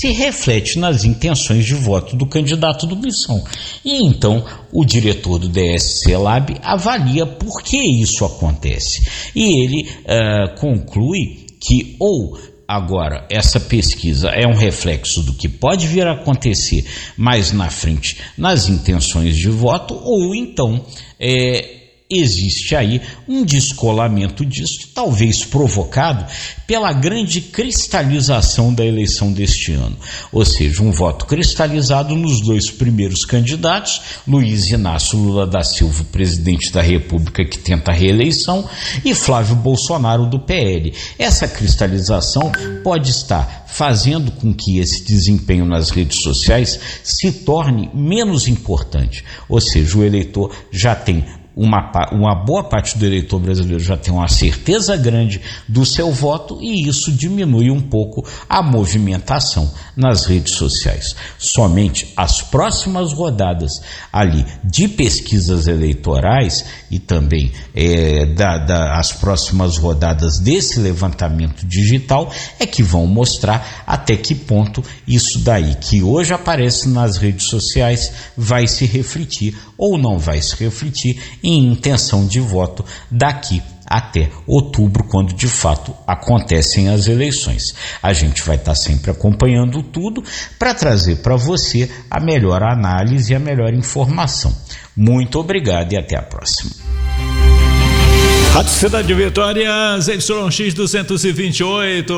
se reflete nas intenções de voto do candidato do Missão. E então o diretor do DSC Lab avalia por que isso acontece. E ele conclui que agora, essa pesquisa é um reflexo do que pode vir a acontecer mais na frente nas intenções de voto, ou então existe aí um descolamento disso, talvez provocado pela grande cristalização da eleição deste ano, ou seja, um voto cristalizado nos dois primeiros candidatos, Luiz Inácio Lula da Silva, presidente da República que tenta a reeleição, e Flávio Bolsonaro do PL. Essa cristalização pode estar fazendo com que esse desempenho nas redes sociais se torne menos importante, ou seja, o eleitor já tem uma boa parte do eleitor brasileiro já tem uma certeza grande do seu voto, e isso diminui um pouco a movimentação nas redes sociais. Somente as próximas rodadas ali de pesquisas eleitorais e também as próximas rodadas desse levantamento digital é que vão mostrar até que ponto isso daí que hoje aparece nas redes sociais vai se refletir ou não vai se refletir em intenção de voto daqui até outubro, quando de fato acontecem as eleições. A gente vai estar sempre acompanhando tudo para trazer para você a melhor análise e a melhor informação. Muito obrigado e até a próxima. Rádio Cidade de Vitória, ZYX 228,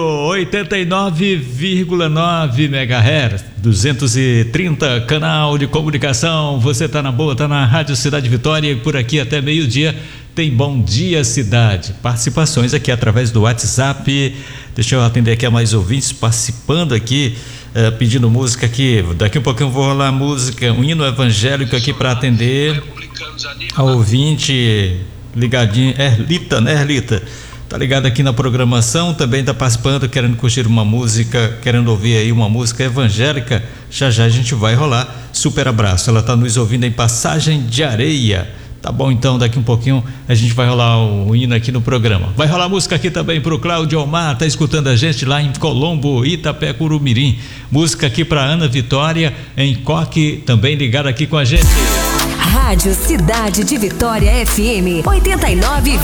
89,9 MHz, 230, canal de comunicação. Você tá na boa, tá na Rádio Cidade de Vitória, e por aqui até meio-dia tem Bom Dia Cidade. Participações aqui através do WhatsApp. Deixa eu atender aqui a mais ouvintes participando aqui, pedindo música aqui. Daqui a pouquinho eu vou rolar música, um hino evangélico aqui para atender a ouvinte ligadinho, Erlita, né, Erlita? Tá ligado aqui na programação, também tá participando, querendo curtir uma música, querendo ouvir aí uma música evangélica. Já a gente vai rolar. Super abraço, ela tá nos ouvindo em Passagem de Areia. Tá bom, então daqui um pouquinho a gente vai rolar o hino aqui no programa. Vai rolar música aqui também pro Cláudio Omar, tá escutando a gente lá em Colombo, Itapé, Curumirim. Música aqui pra Ana Vitória em Coque, também ligada aqui com a gente. Rádio Cidade de Vitória FM 89,9.